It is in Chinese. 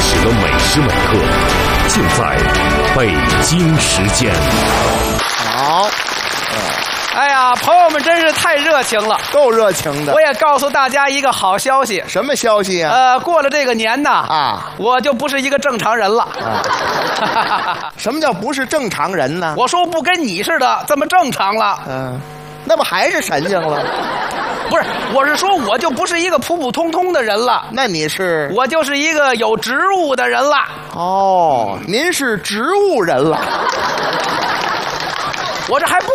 实的每时每刻，就在北京时间。 好， 哎呀，朋友们真是太热情了， 够热情的我。也告诉大家一个好消息， 什么消息啊？ 过了这个年呐，我就不是一个正常人了。 什么叫不是正常人呢？ 我说不跟你似的这么正常了。 那不还是神经了？ 不是，我是说我就不是一个普普通通的人了。 那你是？ 我就是一个有职务的人了。 哦，您是植物人了。 我这还不